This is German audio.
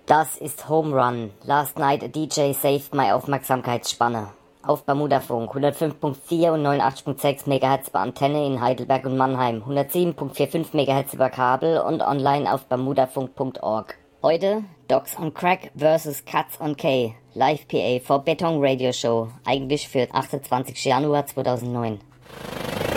Das ist Home Run. Last night a DJ saved my Aufmerksamkeitsspanne. Auf Bermudafunk 105.4 und 89.6 MHz bei Antenne in Heidelberg und Mannheim, 107.45 MHz über Kabel und online auf bermudafunk.org. Heute Dogs on Crack vs. Cats on K, Live PA for Beton Radio Show, eigentlich für 28. Januar 2009.